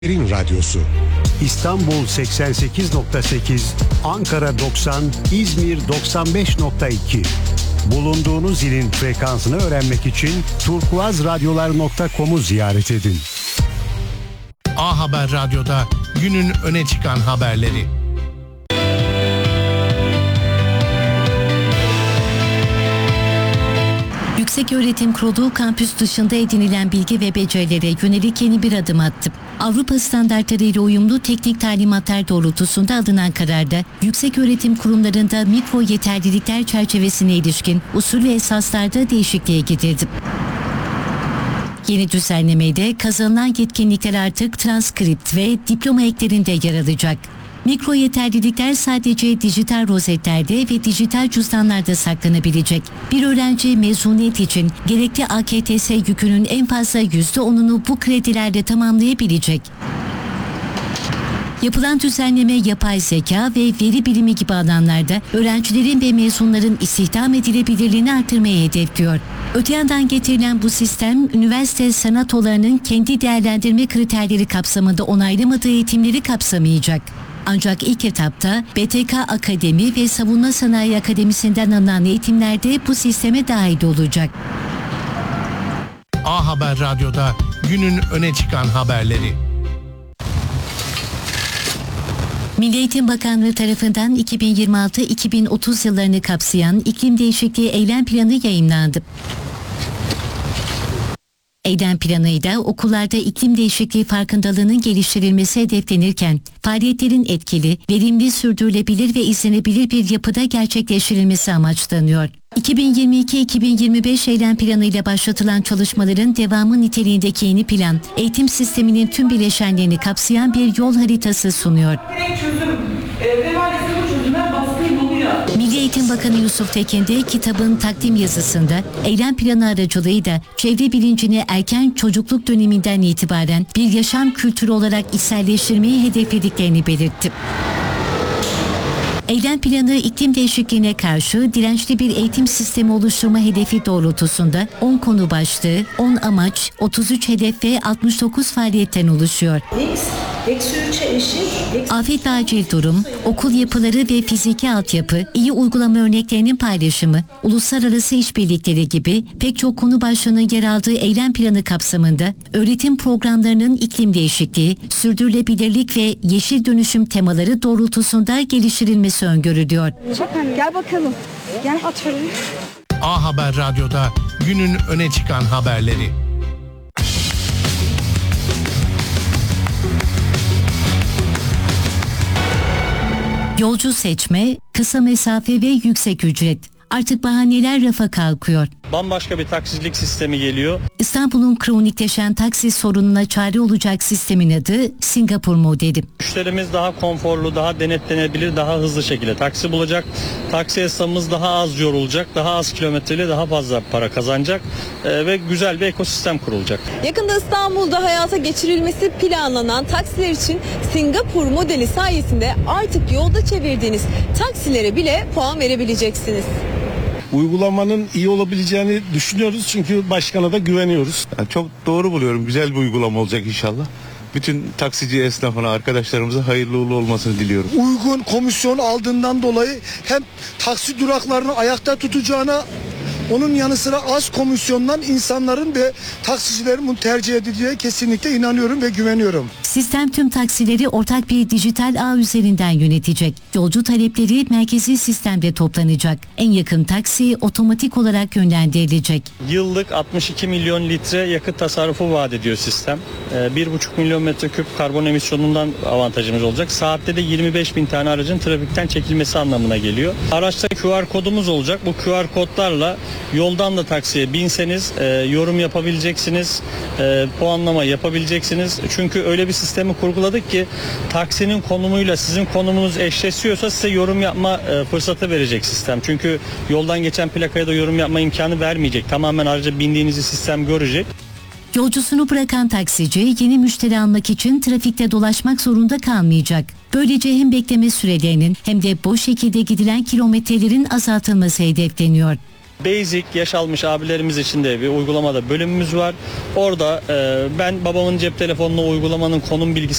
Radyosu. İstanbul 88.8, Ankara 90, İzmir 95.2. Bulunduğunuz ilin frekansını öğrenmek için turkuazradyolar.com'u ziyaret edin. A Haber Radyo'da günün öne çıkan haberleri. Yükseköğretim Kurulu kampüs dışında edinilen bilgi ve becerilere yönelik yeni bir adım attı. Avrupa standartları ile uyumlu teknik talimatlar doğrultusunda alınan kararda yükseköğretim kurumlarında mikro yeterlilikler çerçevesine ilişkin usul ve esaslarda değişikliğe gidildi. Yeni düzenlemede kazanılan yetkinlikler artık transkript ve diploma eklerinde yer alacak. Mikro yeterlilikler sadece dijital rozetlerde ve dijital cüzdanlarda saklanabilecek. Bir öğrenci mezuniyet için gerekli AKTS yükünün en fazla %10'unu bu kredilerle tamamlayabilecek. Yapılan düzenleme yapay zeka ve veri bilimi gibi alanlarda öğrencilerin ve mezunların istihdam edilebilirliğini artırmayı hedefliyor. Öte yandan getirilen bu sistem, üniversite senatolarının kendi değerlendirme kriterleri kapsamında onaylamadığı eğitimleri kapsamayacak. Ancak ilk etapta BTK Akademi ve Savunma Sanayi Akademisi'nden alınan eğitimlerde bu sisteme dahil olacak. A Haber Radyo'da günün öne çıkan haberleri. Milli Eğitim Bakanlığı tarafından 2026-2030 yıllarını kapsayan iklim değişikliği eylem planı yayımlandı. Eylem planıyla okullarda iklim değişikliği farkındalığının geliştirilmesi hedeflenirken faaliyetlerin etkili, verimli, sürdürülebilir ve izlenebilir bir yapıda gerçekleştirilmesi amaçlanıyor. 2022-2025 eylem planıyla başlatılan çalışmaların devamı niteliğindeki yeni plan, eğitim sisteminin tüm bileşenlerini kapsayan bir yol haritası sunuyor. Milli Eğitim Bakanı Yusuf Tekin de kitabın takdim yazısında eylem planı aracılığıyla çevre bilincini erken çocukluk döneminden itibaren bir yaşam kültürü olarak içselleştirmeyi hedeflediklerini belirtti. Eylem planı iklim değişikliğine karşı dirençli bir eğitim sistemi oluşturma hedefi doğrultusunda 10 konu başlığı, 10 amaç, 33 hedef ve 69 faaliyetten oluşuyor. Afet ve acil durum, okul yapıları ve fiziki altyapı, iyi uygulama örneklerinin paylaşımı, uluslararası işbirlikleri gibi pek çok konu başlığının yer aldığı eylem planı kapsamında öğretim programlarının iklim değişikliği, sürdürülebilirlik ve yeşil dönüşüm temaları doğrultusunda geliştirilmesi öngörülüyor. Gel bakalım. Gel atıyorum. A Haber Radyo'da günün öne çıkan haberleri. Yolcu seçme, kısa mesafe ve yüksek ücret. Artık bahaneler rafa kalkıyor. Bambaşka bir taksicilik sistemi geliyor. İstanbul'un kronikleşen taksi sorununa çare olacak sistemin adı Singapur modeli. Müşterimiz daha konforlu, daha denetlenebilir, daha hızlı şekilde taksi bulacak. Taksi esnafımız daha az yorulacak, daha az kilometreyle daha fazla para kazanacak ve güzel bir ekosistem kurulacak. Yakında İstanbul'da hayata geçirilmesi planlanan taksiler için Singapur modeli sayesinde artık yolda çevirdiğiniz taksilere bile puan verebileceksiniz. Uygulamanın iyi olabileceğini düşünüyoruz çünkü başkana da güveniyoruz. Yani çok doğru buluyorum. Güzel bir uygulama olacak inşallah. Bütün taksici esnafına, arkadaşlarımıza hayırlı uğurlu olmasını diliyorum. Uygun komisyon aldığından dolayı hem taksi duraklarını ayakta tutacağına, onun yanı sıra az komisyondan insanların ve taksicilerin bunu tercih edeceğine kesinlikle inanıyorum ve güveniyorum. Sistem tüm taksileri ortak bir dijital ağ üzerinden yönetecek. Yolcu talepleri merkezi sistemde toplanacak. En yakın taksi otomatik olarak yönlendirilecek. Yıllık 62 milyon litre yakıt tasarrufu vaat ediyor sistem. 1,5 milyon metreküp karbon emisyonundan avantajımız olacak. Saatte de 25 bin tane aracın trafikten çekilmesi anlamına geliyor. Araçta QR kodumuz olacak. Bu QR kodlarla yoldan da taksiye binseniz yorum yapabileceksiniz, puanlama yapabileceksiniz. Çünkü öyle bir sistemi kurguladık ki taksinin konumuyla sizin konumunuz eşleşiyorsa size yorum yapma fırsatı verecek sistem. Çünkü yoldan geçen plakaya da yorum yapma imkanı vermeyecek. Tamamen araca bindiğinizi sistem görecek. Yolcusunu bırakan taksici yeni müşteri almak için trafikte dolaşmak zorunda kalmayacak. Böylece hem bekleme sürelerinin hem de boş şekilde gidilen kilometrelerin azaltılması hedefleniyor. Basic yaş almış abilerimiz için de bir uygulamada bölümümüz var. Orada ben babamın cep telefonuna uygulamanın konum bilgisi